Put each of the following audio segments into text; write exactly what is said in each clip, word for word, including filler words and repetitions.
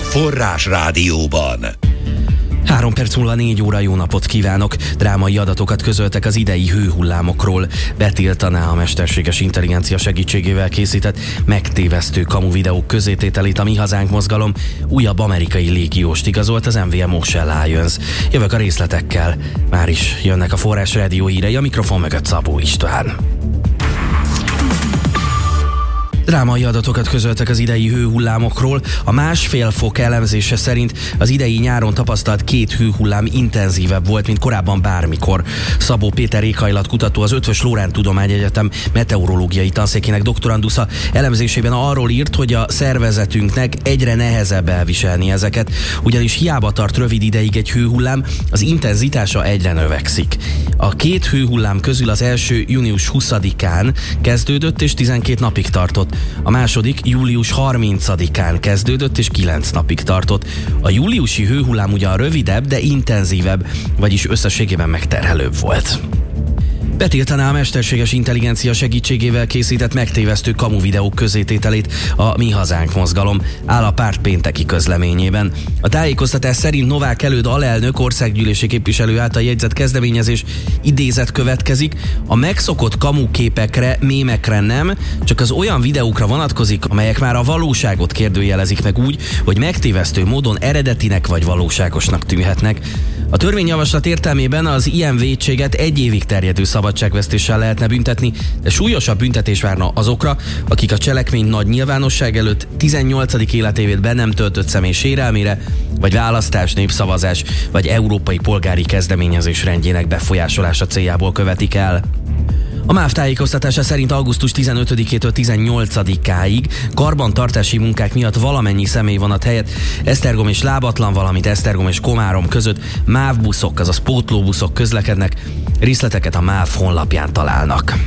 Forrás Rádióban. Három perc múlva négy óra, jó napot kívánok! Drámai adatokat közöltek az idei hőhullámokról. Betiltaná a mesterséges intelligencia segítségével készített megtévesztő kamu videók közétételét a Mi Hazánk mozgalom. Újabb amerikai légióst igazolt az em vé em Ocean Lions. Jövök a részletekkel. Már is jönnek a Forrás Rádió hírei, a mikrofon mögött Szabó István. Drámai adatokat közöltek az idei hőhullámokról. A másfél fok elemzése szerint az idei nyáron tapasztalt két hőhullám intenzívebb volt, mint korábban bármikor. Szabó Péter éghajlatkutató, az Eötvös Loránd Tudományegyetem meteorológiai tanszékének doktorandusza elemzésében arról írt, hogy a szervezetünknek egyre nehezebb elviselni ezeket, ugyanis hiába tart rövid ideig egy hőhullám, az intenzitása egyre növekszik. A két hőhullám közül az első június huszadikán kezdődött és tizenkét napig tartott. A második július harmincadikán kezdődött és kilenc napig tartott. A júliusi hőhullám ugyan rövidebb, de intenzívebb, vagyis összességében megterhelőbb volt. Betiltaná a mesterséges intelligencia segítségével készített megtévesztő kamu videók közétételét a Mi Hazánk mozgalom, áll a párt pénteki közleményében. A tájékoztatás szerint Novák Előd alelnök országgyűlési képviselő által jegyzett kezdeményezés idézet következik. A megszokott kamu képekre, mémekre nem, csak az olyan videókra vonatkozik, amelyek már a valóságot kérdőjelezik meg úgy, hogy megtévesztő módon eredetinek vagy valóságosnak tűnhetnek. A törvényjavaslat értelmében az ilyen vétséget egy évig terjedő szabadságvesztéssel lehetne büntetni, de súlyosabb büntetés várna azokra, akik a cselekmény nagy nyilvánosság előtt tizennyolcadik életévét be nem töltött személy sérelmére, vagy választás, népszavazás, vagy európai polgári kezdeményezés rendjének befolyásolása céljából követik el. A MÁV tájékoztatása szerint augusztus tizenötödikétől tizennyolcadikáig karbantartási munkák miatt valamennyi személyvonat helyett Esztergom és Lábatlan, valamint Esztergom és Komárom között MÁV buszok, azaz pótlóbuszok közlekednek. Részleteket a MÁV honlapján találnak.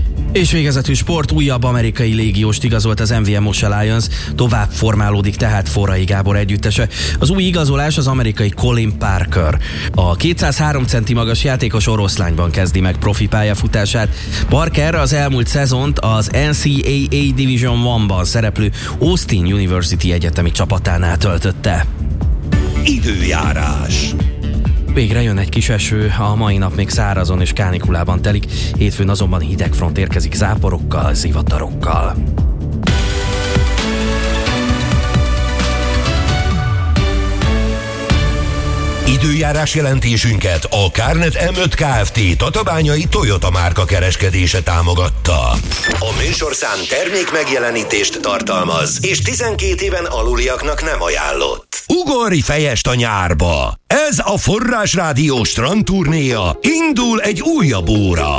És végezetül sport, újabb amerikai légióst igazolt az em vé em Ocean Lions, tovább formálódik tehát Forrai Gábor együttese. Az új igazolás az amerikai Colin Parker. A kétszázhárom centi magas játékos oroszlányban kezdi meg profi pályafutását. Parker az elmúlt szezont az en cé á á Division egyben szereplő Austin University egyetemi csapatánál töltötte. Időjárás. Végre jön egy kis eső, a mai nap még szárazon és kánikulában telik, hétfőn azonban hidegfront érkezik záporokkal, zivatarokkal. Időjárás jelentésünket a Kárnet em öt Kft. Tatabányai Toyota márka kereskedése támogatta. A műsorszám termék megjelenítést tartalmaz, és tizenkét éven aluliaknak nem ajánlott. Ugorj fejest a nyárba! Ez a Forrás Rádió strandturnéja indul egy újabb óra.